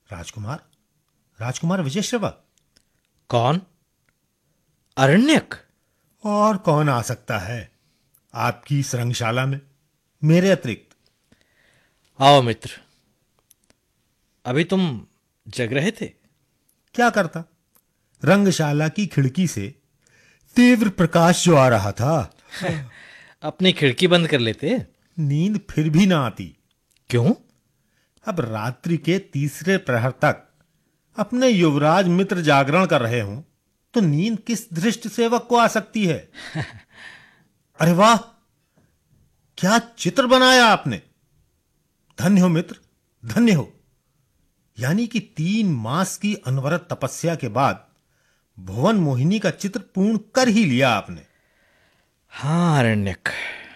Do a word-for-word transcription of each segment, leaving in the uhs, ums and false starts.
राजकुमार, राजकुमार विजयश्रवा। कौन? अरण्यक? और कौन आ सकता है आपकी श्रृंगशाला में मेरे अतिरिक्त? आओ मित्र। अभी तुम जग रहे थे? क्या करता, रंगशाला की खिड़की से तीव्र प्रकाश जो आ रहा था। अपनी खिड़की बंद कर लेते। नींद फिर भी ना आती। क्यों? अब रात्रि के तीसरे प्रहर तक अपने युवराज मित्र जागरण कर रहे हों तो नींद किस धृष्ट सेवक को आ सकती है? अरे वाह, क्या चित्र बनाया आपने! धन्य हो मित्र, धन्य हो। यानी कि तीन मास की अनवरत तपस्या के बाद भुवन मोहिनी का चित्र पूर्ण कर ही लिया आपने। हाँ अरण्यक,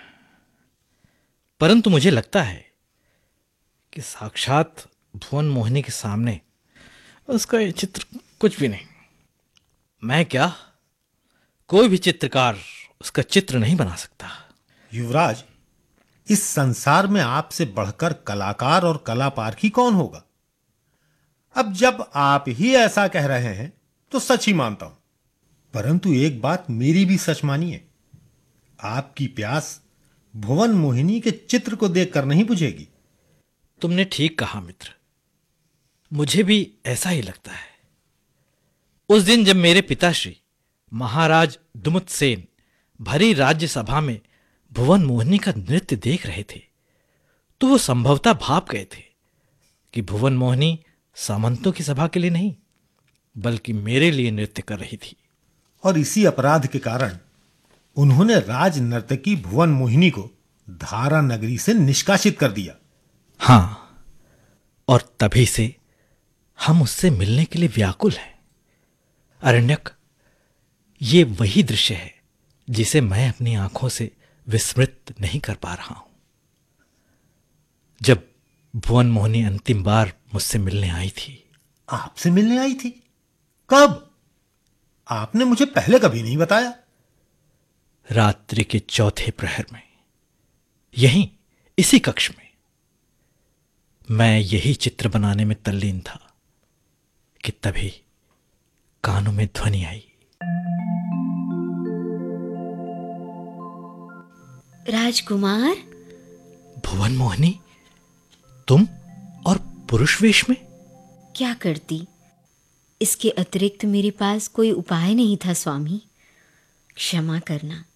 परंतु मुझे लगता है कि साक्षात भुवन मोहिनी के सामने उसका ये चित्र कुछ भी नहीं। मैं क्या, कोई भी चित्रकार उसका चित्र नहीं बना सकता। युवराज, इस संसार में आपसे बढ़कर कलाकार और कलापारखी कौन होगा? अब जब आप ही ऐसा कह रहे हैं तो सच ही मानता हूं, परंतु एक बात मेरी भी सच मानिए, आपकी प्यास भुवन मोहिनी के चित्र को देखकर नहीं बुझेगी। तुमने ठीक कहा मित्र, मुझे भी ऐसा ही लगता है। उस दिन जब मेरे पिताश्री महाराज दुमुत्सेन भरी राज्य सभा में भुवन मोहिनी का नृत्य देख रहे थे तो वो संभवतः भाप गए थे कि भुवन मोहिनी सामंतों की सभा के लिए नहीं बल्कि मेरे लिए नृत्य कर रही थी। और इसी अपराध के कारण उन्होंने राज नर्तकी भुवन मोहिनी को धारा नगरी से निष्कासित कर दिया। हाँ, और तभी से हम उससे मिलने के लिए व्याकुल हैं। अरण्यक, ये वही दृश्य है जिसे मैं अपनी आंखों से विस्मृत नहीं कर पा रहा हूं। जब भुवन मोहिनी अंतिम बार मुझसे मिलने आई थी। आपसे मिलने आई थी? कब? आपने मुझे पहले कभी नहीं बताया। रात्रि के चौथे प्रहर में, यहीं इसी कक्ष में। मैं यही चित्र बनाने में तल्लीन था कि तभी कानों में ध्वनि आई। राजकुमार। भुवन मोहिनी, तुम और पुरुष वेश में? क्या करती, इसके अतिरिक्त मेरे पास कोई उपाय नहीं था स्वामी, क्षमा करना।